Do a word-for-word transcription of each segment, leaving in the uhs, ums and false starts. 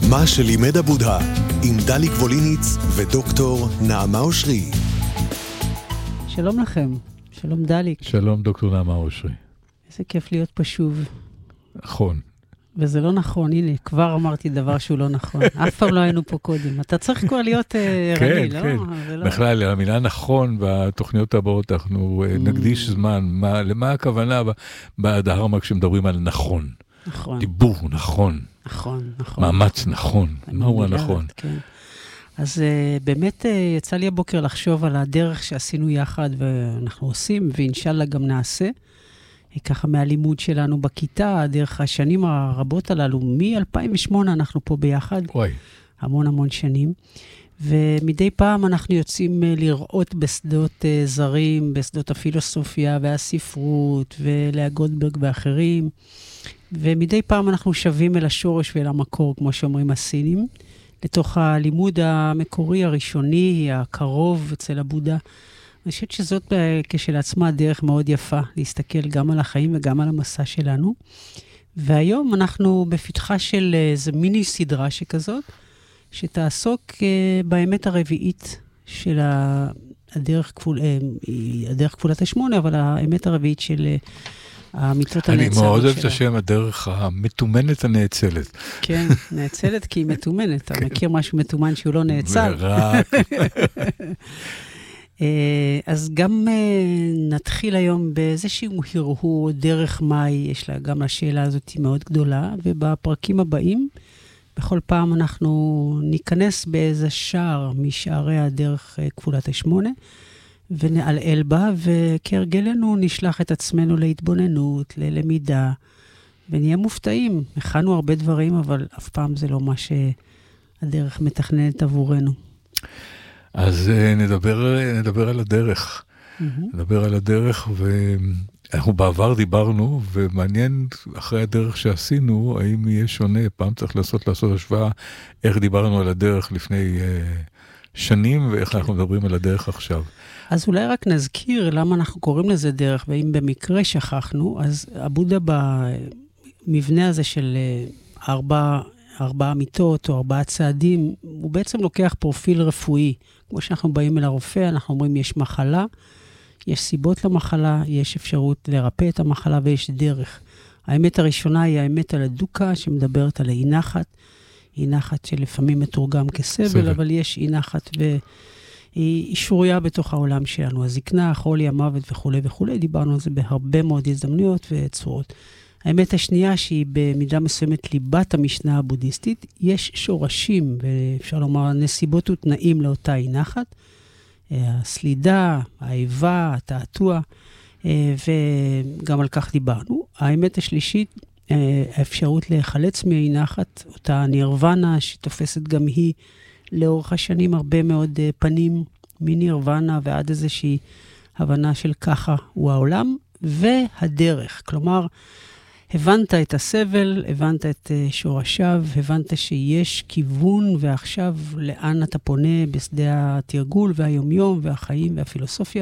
מה שלימד הבודה, עם דליק ווליניץ ודוקטור נעמה אושרי. שלום לכם, שלום דליק. שלום דוקטור נעמה אושרי. איזה כיף להיות פה שוב. נכון. וזה לא נכון, הנה, כבר אמרתי דבר שהוא לא נכון. אף פעם לא היינו פה קודם. אתה צריך כבר להיות ערני, לא? כן, כן. בכלל, המילה נכון בתוכניות הבאות, אנחנו נקדיש זמן. למה הכוונה בדהרמה כשמדברים על נכון? נכון. דיבור נכון. נכון, נכון. מאמץ נכון. מהו הנכון? כן. אז באמת יצא לי הבוקר לחשוב על הדרך שעשינו יחד, ואנחנו עושים, ואינשאללה גם נעשה. ככה מהלימוד שלנו בכיתה, דרך השנים הרבות הללו, מ-אלפיים ושמונה אנחנו פה ביחד. וואי. המון המון שנים. ומדי פעם אנחנו יוצאים לראות בשדות זרים, בשדות הפילוסופיה והספרות, ולאה גולדברג ואחרים. ומדי פעם אנחנו שווים אל השורש ואל המקור, כמו שאומרים הסינים, לתוך הלימוד המקורי הראשוני, הקרוב אצל הבודה. אני חושבת שזאת כשלעצמה דרך מאוד יפה, להסתכל גם על החיים וגם על המסע שלנו. והיום אנחנו בפתחה של איזו מיני סדרה שכזאת, שתעסוק באמת הרביעית של הדרך, כפול, הדרך כפולת השמונה, אבל האמת הרביעית של המצוות הנאצלות שלה. אני מאוד אוהב את השם, הדרך המתומנת הנאצלת. כן, נאצלת כי היא מתומנת. אתה מכיר משהו מתומן שהוא לא נאצל? ורק. אז גם נתחיל היום באיזשהו הרהור דרך מהי, יש לה גם השאלה הזאת היא מאוד גדולה, ובפרקים הבאים, בכל פעם אנחנו ניכנס באיזה שער משערי הדרך כפולת השמונה, ונעלעל בה, וכהרגלנו נשלח את עצמנו להתבוננות, ללמידה, ונהיה מופתעים. הכנו הרבה דברים, אבל אף פעם זה לא מה שהדרך מתכננת עבורנו. אז נדבר, נדבר על הדרך. Mm-hmm. נדבר על הדרך, ואנחנו בעבר דיברנו, ומעניין אחרי הדרך שעשינו, האם יהיה שונה, פעם צריך לעשות, לעשות השוואה, איך דיברנו על הדרך לפני uh, שנים, ואיך אנחנו מדברים על הדרך עכשיו. אז אולי רק נזכיר למה אנחנו קוראים לזה דרך, ואם במקרה שכחנו, אז הבודה במבנה הזה של ארבע, ארבע מיטות או ארבעה צעדים, הוא בעצם לוקח פרופיל רפואי. כמו שאנחנו באים אל הרופא, אנחנו אומרים יש מחלה, יש סיבות למחלה, יש אפשרות לרפא את המחלה ויש דרך. האמת הראשונה היא האמת על הדוקה, שמדברת על האינחת, אינחת שלפעמים מתורגם כסבל, סבל. אבל יש אינחת והיא שוריה בתוך העולם שלנו. הזקנה, החולי, המוות וכו' וכו', דיברנו על זה בהרבה מאוד הזדמנויות וצורות. האמת השנייה שהיא במידה מסוימת ליבת המשנה הבודהיסטית, יש שורשים, ואפשר לומר נסיבות ותנאים לאותה אינחת, הסלידה, האיבה, התעתוע, וגם על כך דיברנו. האמת השלישית, האפשרות להיחלץ מהאינחת, אותה נירוונה שתופסת גם היא לאורך השנים הרבה מאוד פנים, מנירוונה ועד איזושהי הבנה של ככה הוא העולם, והדרך, כלומר, הבנת את הסבל, הבנת את שורשיו, הבנת שיש כיוון, ועכשיו לאן אתה פונה בשדה התרגול והיומיום והחיים והפילוסופיה.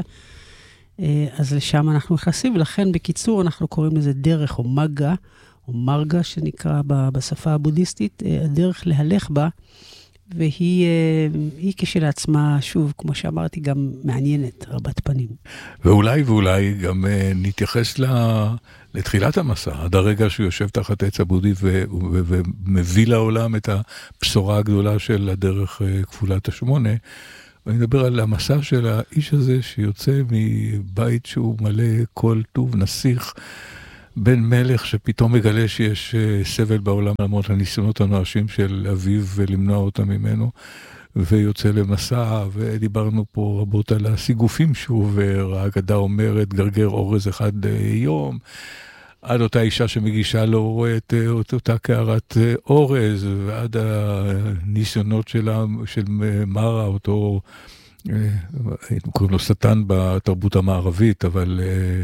אז לשם אנחנו נכנסים, ולכן בקיצור אנחנו קוראים לזה דרך או מגה, או מרגה שנקרא בשפה הבודהיסטית, הדרך להלך בה, והיא היא כשלעצמה, שוב, כמו שאמרתי, גם מעניינת, רבת פנים. ואולי ואולי גם נתייחס לתחילת המסע, עד הרגע שהוא יושב תחת עץ הבודי ומביא לעולם את הבשורה הגדולה של הדרך כפולת השמונה, ואני מדבר על המסע של האיש הזה שיוצא מבית שהוא מלא כל טוב נסיך, בן מלך שפתאום מגלה שיש סבל בעולם למרות הניסיונות הנואשים של אביו ולמנוע אותם ממנו, ויוצא למסע, ודיברנו פה רבות על הסיגופים שהוא עובר, האגדה אומרת גרגר אורז אחד יום, עד אותה אישה שמגישה לו את, את אותה קערת אורז, ועד הניסיונות שלה, של מרה, אותו, קוראים לו שטן בתרבות המערבית, אבל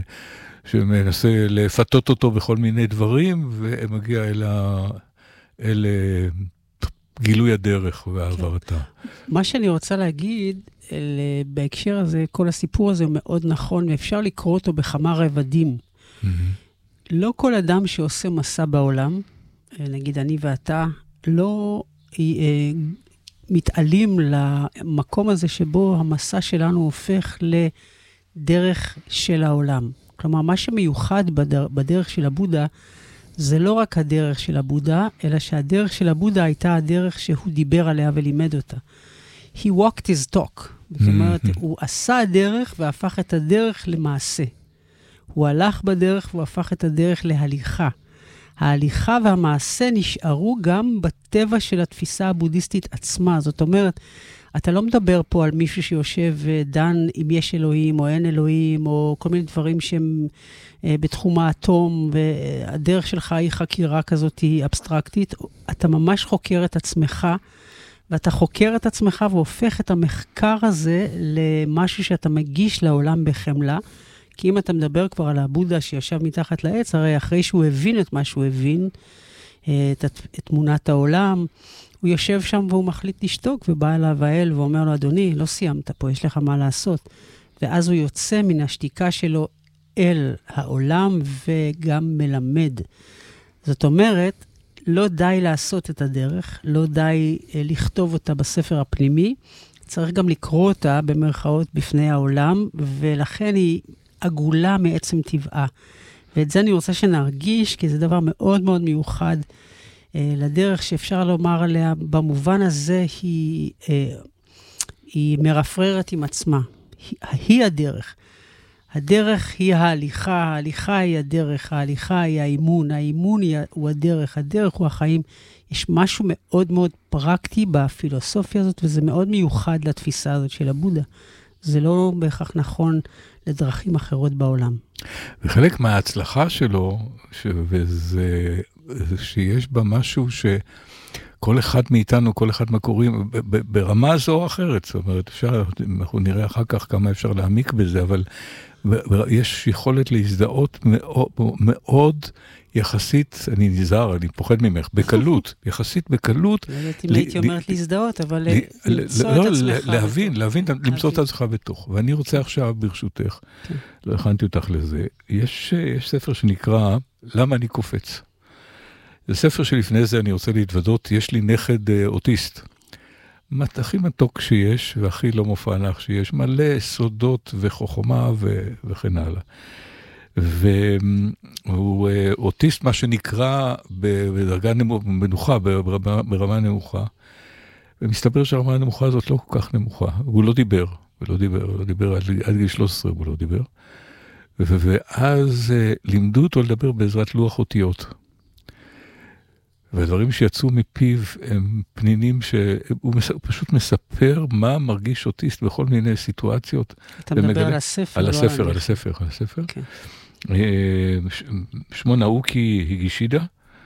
שמנסה לפתות אותו בכל מיני דברים, ומגיע אל, ה, אל גילוי הדרך והעברתה. מה שאני רוצה להגיד, בהקשר הזה, כל הסיפור הזה הוא מאוד נכון, ואפשר לקרוא אותו בכמה רבדים. Mm-hmm. לא כל אדם שעושה מסע בעולם, נגיד אני ואתה, לא מתעלים למקום הזה שבו המסע שלנו הופך לדרך של העולם. כלומר, מה שמיוחד בדר, בדרך של הבודה, זה לא רק הדרך של הבודה, אלא שהדרך של הבודה הייתה הדרך שהוא דיבר עליה ולימד אותה. He walked his talk. זאת אומרת, הוא עשה הדרך והפך את הדרך למעשה. הוא הלך בדרך והוא הפך את הדרך להליכה. ההליכה והמעשה נשארו גם בטבע של התפיסה הבודהיסטית עצמה. זאת אומרת, אתה לא מדבר פה על מישהו שיושב ודן אם יש אלוהים או אין אלוהים, או כל מיני דברים שהם בתחום האטום, והדרך שלך היא חקירה כזאת, היא אבסטרקטית. אתה ממש חוקר את עצמך, ואתה חוקר את עצמך והופך את המחקר הזה למשהו שאתה מגיש לעולם בחמלה. כי אם אתה מדבר כבר על הבודה שישב מתחת לעץ, הרי אחרי שהוא הבין את מה שהוא הבין, את, את תמונת העולם, הוא יושב שם והוא מחליט לשתוק, ובא אליו האל ואומר לו, אדוני, לא סיימת פה, יש לך מה לעשות. ואז הוא יוצא מן השתיקה שלו אל העולם וגם מלמד. זאת אומרת, לא די לעשות את הדרך, לא די לכתוב אותה בספר הפנימי, צריך גם לקרוא אותה במרכאות בפני העולם, ולכן היא עגולה מעצם טבעה. ואת זה אני רוצה שנרגיש, כי זה דבר מאוד מאוד מיוחד אה, לדרך שאפשר לומר עליה, במובן הזה היא, אה, היא מרפררת עם עצמה. היא, היא הדרך. הדרך היא ההליכה, ההליכה היא הדרך, ההליכה היא האימון, האימון היא, הוא הדרך, הדרך הוא החיים. יש משהו מאוד מאוד פרקטי בפילוסופיה הזאת, וזה מאוד מיוחד לתפיסה הזאת של הבודה. זה לא בהכרח נכון לדרכים אחרות בעולם. וחלק מההצלחה שלו, ש... וזה שיש בה משהו שכל אחד מאיתנו, כל אחד מהקוראים, ברמה זו או אחרת, זאת אומרת, אפשר, אנחנו נראה אחר כך כמה אפשר להעמיק בזה, אבל יש יכולת להזדהות מאוד, מאוד יחסית, אני נזהר, אני פוחד ממך, בקלות, יחסית בקלות. לא יודעת אם הייתי אומרת להזדהות, אבל למצוא את עצמך. להבין, להבין, למצוא את עצמך בתוך. ואני רוצה עכשיו, ברשותך, לא הכנתי אותך לזה, יש ספר שנקרא, למה אני קופץ? זה ספר שלפני זה אני רוצה להתוודות, יש לי נכד אוטיסט. הכי מתוק שיש, והכי לא מופענך שיש, מלא סודות וחוכמה וכן הלאה. והוא אוטיסט, מה שנקרא בדרגה נמוכה, ברמה נמוכה. ומסתבר שהרמה הנמוכה הזאת לא כל כך נמוכה. הוא לא דיבר, הוא לא דיבר, הוא לא דיבר עד, עד גיל שלוש עשרה, הוא לא דיבר. ואז לימדו אותו לדבר בעזרת לוח אותיות. והדברים שיצאו מפיו הם פנינים שהוא פשוט מספר מה מרגיש אוטיסט בכל מיני סיטואציות. אתה מדבר על הספר. על הספר, על הספר, על הספר. שמו נאוקי היגישידה,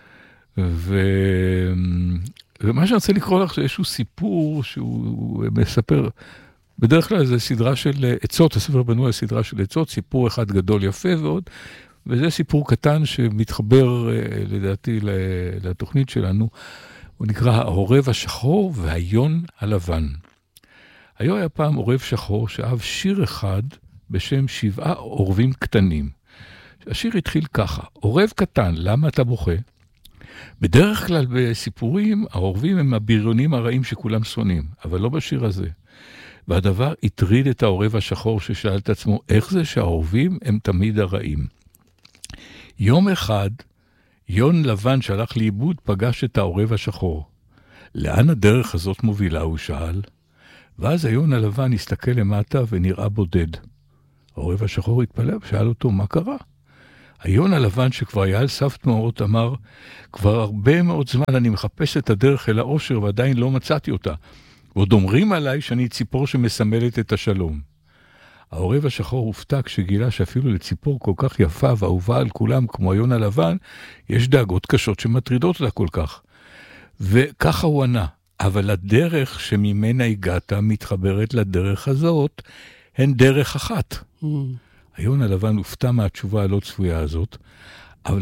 ומה שאני רוצה לקרוא לך, שאיזשהו סיפור שהוא מספר, בדרך כלל זה סדרה של עצות, הספר בנוי סדרה של עצות, סיפור אחד גדול יפה ועוד, וזה סיפור קטן שמתחבר לדעתי לתוכנית שלנו, הוא נקרא העורב השחור והיון הלבן. היו היה פעם עורב שחור שאהב שיר אחד בשם שבעה עורבים קטנים. השיר התחיל ככה, עורב קטן, למה אתה בוכה? בדרך כלל בסיפורים העורבים הם הבריונים הרעים שכולם שונאים, אבל לא בשיר הזה. והדבר הטריד את העורב השחור ששאל את עצמו, איך זה שהעורבים הם תמיד הרעים? יום אחד, יון לבן שהלך לאיבוד פגש את העורב השחור. לאן הדרך הזאת מובילה, הוא שאל. ואז היון הלבן הסתכל למטה ונראה בודד. העורב השחור התפלא ושאל אותו, מה קרה? היון הלבן שכבר היה על סף דמעות אמר, כבר הרבה מאוד זמן אני מחפש את הדרך אל האושר ועדיין לא מצאתי אותה. ועוד אומרים עליי שאני ציפור שמסמלת את השלום. העורב השחור הופתע כשגילה שאפילו לציפור כל כך יפה ואהובה על כולם כמו היון הלבן, יש דאגות קשות שמטרידות אותה כל כך. וככה הוא ענה, אבל הדרך שממנה הגעת מתחברת לדרך הזאת, הן דרך אחת. Mm. היון הלבן הופתע מהתשובה הלא צפויה הזאת,